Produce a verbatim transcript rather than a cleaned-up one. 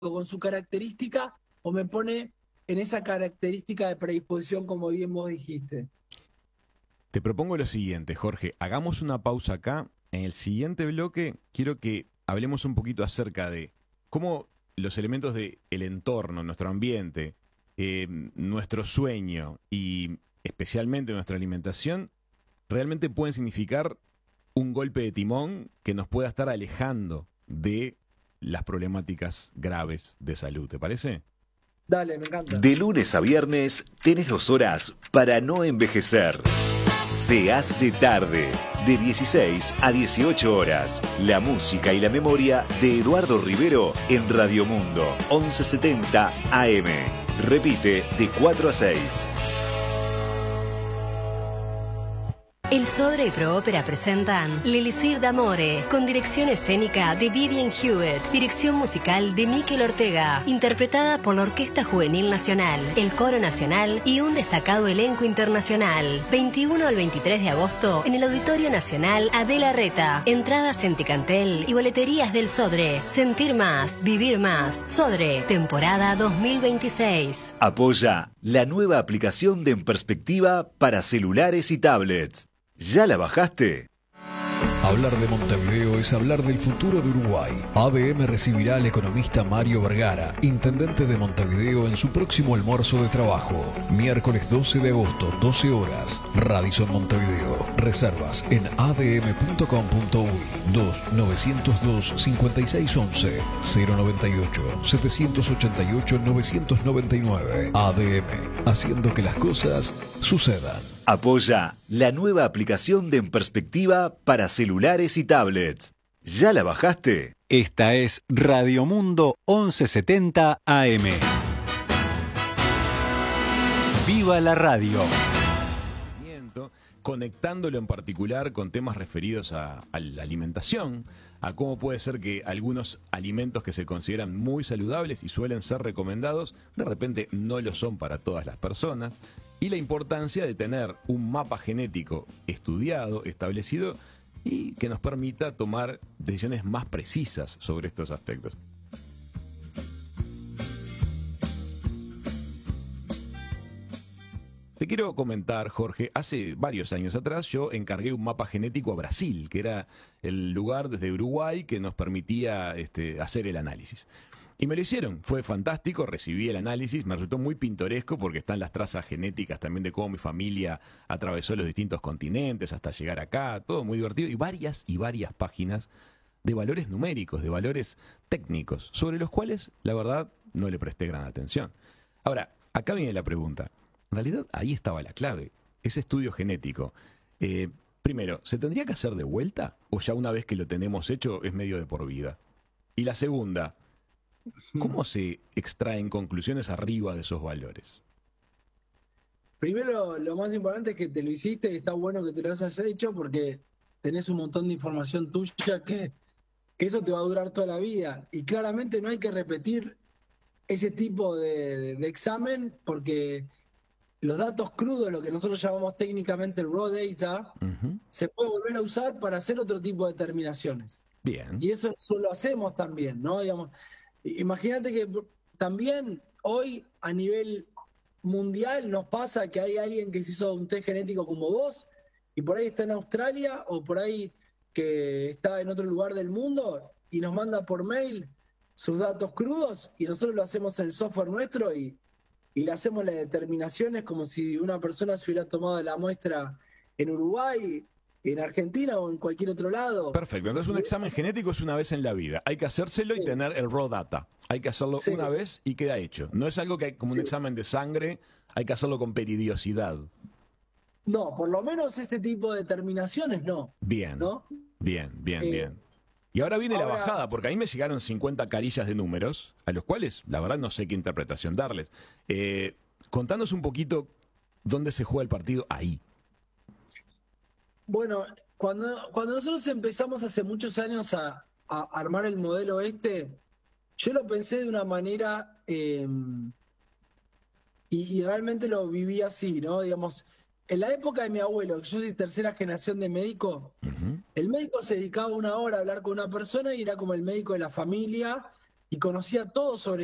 con su característica o me pone en esa característica de predisposición, como bien vos dijiste? Te propongo lo siguiente, Jorge, hagamos una pausa acá. En el siguiente bloque quiero que hablemos un poquito acerca de cómo los elementos del entorno, nuestro ambiente, eh, nuestro sueño y especialmente nuestra alimentación realmente pueden significar un golpe de timón que nos pueda estar alejando de las problemáticas graves de salud. ¿Te parece? Dale, me encanta. De lunes a viernes tenés dos horas para no envejecer. Se hace tarde, de dieciséis a dieciocho horas. La música y la memoria de Eduardo Rivero en Radio Mundo, once setenta A M. Repite de cuatro a seis. El Sodre y Proópera presentan L'Elisir d'Amore, con dirección escénica de Vivian Hewitt, dirección musical de Mikel Ortega, interpretada por la Orquesta Juvenil Nacional, el Coro Nacional y un destacado elenco internacional. veintiuno al veintitrés de agosto en el Auditorio Nacional Adela Reta. Entradas en Ticantel y boleterías del Sodre. Sentir más, vivir más. Sodre, temporada dos mil veintiséis. Apoya la nueva aplicación de En Perspectiva para celulares y tablets. ¿Ya la bajaste? Hablar de Montevideo es hablar del futuro de Uruguay. A B M recibirá al economista Mario Vergara, intendente de Montevideo, en su próximo almuerzo de trabajo. Miércoles doce de agosto, doce horas. Radisson Montevideo. Reservas en a d m punto com punto u y dos nueve cero dos cinco seis once cero noventa y ocho setecientos ochenta y ocho novecientos noventa y nueve. A D M, haciendo que las cosas sucedan. Apoya la nueva aplicación de En Perspectiva para celulares y tablets. ¿Ya la bajaste? Esta es Radio Mundo once setenta A M. ¡Viva la radio! Conectándolo en particular con temas referidos a, a la alimentación, a cómo puede ser que algunos alimentos que se consideran muy saludables y suelen ser recomendados, de repente no lo son para todas las personas, y la importancia de tener un mapa genético estudiado, establecido, y que nos permita tomar decisiones más precisas sobre estos aspectos. Te quiero comentar, Jorge, hace varios años atrás yo encargué un mapa genético a Brasil, que era el lugar desde Uruguay que nos permitía este, hacer el análisis. Y me lo hicieron, fue fantástico, recibí el análisis, me resultó muy pintoresco porque están las trazas genéticas también de cómo mi familia atravesó los distintos continentes hasta llegar acá, todo muy divertido, y varias y varias páginas de valores numéricos, de valores técnicos, sobre los cuales, la verdad, no le presté gran atención. Ahora, acá viene la pregunta. En realidad, ahí estaba la clave, ese estudio genético. Eh, primero, ¿se tendría que hacer de vuelta? ¿O ya una vez que lo tenemos hecho es medio de por vida? Y la segunda, ¿cómo se extraen conclusiones arriba de esos valores? Primero, lo más importante es que te lo hiciste y está bueno que te lo hayas hecho porque tenés un montón de información tuya que, que eso te va a durar toda la vida. Y claramente no hay que repetir ese tipo de, de examen porque los datos crudos, lo que nosotros llamamos técnicamente el raw data, uh-huh. se puede volver a usar para hacer otro tipo de determinaciones. Bien. Y eso, eso lo hacemos también, ¿no? Digamos, imagínate que también hoy a nivel mundial nos pasa que hay alguien que se hizo un test genético como vos y por ahí está en Australia o por ahí que está en otro lugar del mundo y nos manda por mail sus datos crudos y nosotros lo hacemos en el software nuestro y y le hacemos las determinaciones como si una persona se hubiera tomado la muestra en Uruguay, en Argentina o en cualquier otro lado. Perfecto, entonces un examen eso... genético es una vez en la vida. Hay que hacérselo sí. y tener el raw data. Hay que hacerlo sí. una vez y queda hecho. No es algo que hay como un sí. examen de sangre, hay que hacerlo con periodicidad. No, por lo menos este tipo de determinaciones no. Bien, ¿no? bien, bien, eh, bien. Y ahora viene ahora, la bajada, porque a mí me llegaron cincuenta carillas de números, a los cuales, la verdad, no sé qué interpretación darles. Eh, contanos un poquito dónde se juega el partido ahí. Bueno, cuando, cuando nosotros empezamos hace muchos años a, a armar el modelo este, yo lo pensé de una manera eh, y, y realmente lo viví así, ¿no? Digamos, en la época de mi abuelo, que yo soy tercera generación de médico, uh-huh. el médico se dedicaba una hora a hablar con una persona y era como el médico de la familia y conocía todo sobre